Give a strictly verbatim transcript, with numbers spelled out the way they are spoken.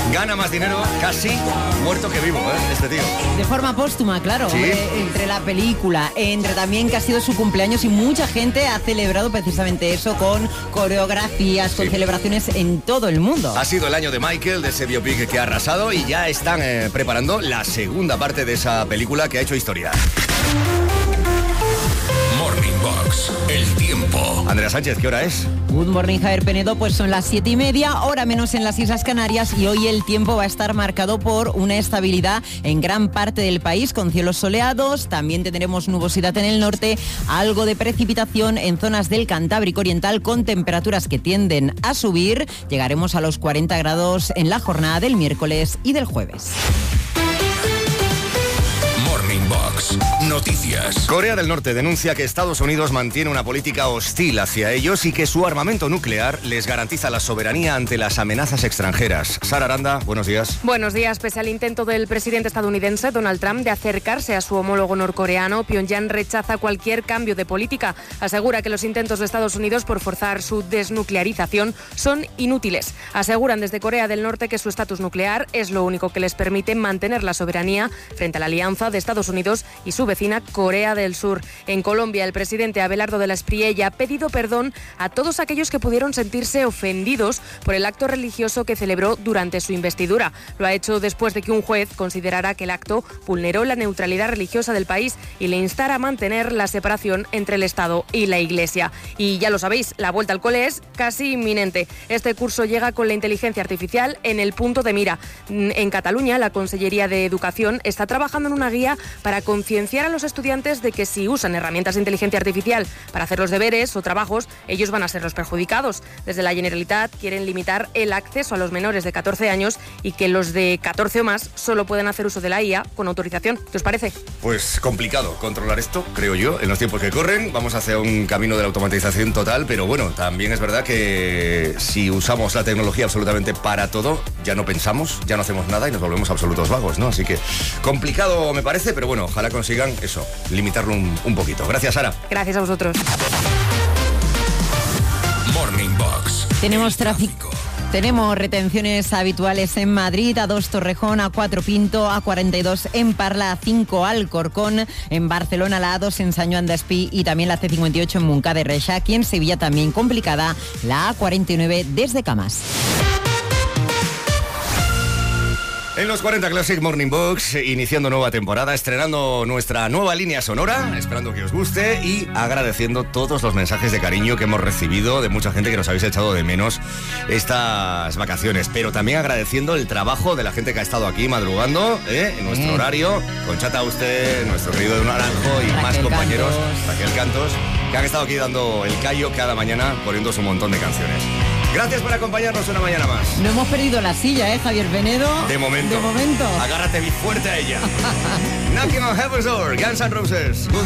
Gana más dinero casi muerto que vivo, ¿eh? Este tío. De forma póstuma, claro. ¿Sí? Hombre, entre la película, entre también que ha sido su cumpleaños y mucha gente ha celebrado precisamente eso con coreografías, con Sí. celebraciones en todo el mundo. Ha sido el año de Michael, de ese biopic que ha arrasado, y ya están eh, preparando la segunda parte de esa película que ha hecho historia. Morning Box, el tiempo. Andrea Sánchez, ¿qué hora es? Good morning, Javier Penedo, pues son las siete y media, hora menos en las Islas Canarias, y hoy el tiempo va a estar marcado por una estabilidad en gran parte del país, con cielos soleados. También tendremos nubosidad en el norte, algo de precipitación en zonas del Cantábrico Oriental, con temperaturas que tienden a subir. Llegaremos a los cuarenta grados en la jornada del miércoles y del jueves. Morning Box, noticias. Corea del Norte denuncia que Estados Unidos mantiene una política hostil hacia ellos y que su armamento nuclear les garantiza la soberanía ante las amenazas extranjeras. Sara Aranda, buenos días. Buenos días. Pese al intento del presidente estadounidense Donald Trump de acercarse a su homólogo norcoreano, Pyongyang rechaza cualquier cambio de política. Asegura que los intentos de Estados Unidos por forzar su desnuclearización son inútiles. Aseguran desde Corea del Norte que su estatus nuclear es lo único que les permite mantener la soberanía frente a la alianza de Estados Unidos y su vecina Corea del Sur. En Colombia, el presidente Abelardo de la Espriella ha pedido perdón a todos aquellos que pudieron sentirse ofendidos por el acto religioso que celebró durante su investidura. Lo ha hecho después de que un juez considerara que el acto vulneró la neutralidad religiosa del país y le instara a mantener la separación entre el Estado y la Iglesia. Y ya lo sabéis, la vuelta al cole es casi inminente. Este curso llega con la inteligencia artificial en el punto de mira. En Cataluña, la Consellería de Educación está trabajando en una guía para concienciar a los estudiantes de que si usan herramientas de inteligencia artificial para hacer los deberes o trabajos, ellos van a ser los perjudicados. Desde la Generalitat quieren limitar el acceso a los menores de catorce años y que los de catorce o más solo pueden hacer uso de la I A con autorización. ¿Qué os parece? Pues complicado controlar esto, creo yo, en los tiempos que corren. Vamos hacia un camino de la automatización total, pero bueno, también es verdad que si usamos la tecnología absolutamente para todo, ya no pensamos, ya no hacemos nada y nos volvemos absolutos vagos, ¿no? Así que complicado me parece, pero bueno, ojalá consigan eso, limitarlo un, un poquito. Gracias, Sara. Gracias a vosotros. Morning Box. Tenemos tráfico. Tenemos retenciones habituales en Madrid, A dos Torrejón, A cuatro Pinto, A cuarenta y dos en Parla, A cinco Alcorcón, en Barcelona la A dos en Sant Joan d'Espí y también la C cincuenta y ocho en Montcada de Reixac, y en Sevilla también complicada la A cuarenta y nueve desde Camas. En los cuarenta Classic Morning Box, iniciando nueva temporada, estrenando nuestra nueva línea sonora, esperando que os guste y agradeciendo todos los mensajes de cariño que hemos recibido de mucha gente que nos habéis echado de menos estas vacaciones, pero también agradeciendo el trabajo de la gente que ha estado aquí madrugando, ¿eh? En nuestro Bien. horario, Conchata Usted, nuestro querido de Naranjo y Raquel más compañeros, Cantos. Raquel Cantos, que han estado aquí dando el callo cada mañana poniéndose un montón de canciones. Gracias por acompañarnos una mañana más. No hemos perdido la silla, ¿eh, Javier Penedo? De momento. De momento. Agárrate bien fuerte a ella. Knocking on Heaven's Door, Guns N' Roses. Good